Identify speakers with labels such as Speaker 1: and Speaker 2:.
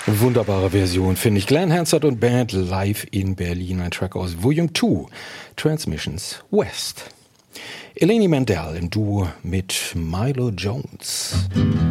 Speaker 1: Wunderbare Version, finde ich. Glenn Hansard und Band live in Berlin. Ein Track aus Volume 2, Transmissions West. Eleni Mandel im Duo mit Milo Jones.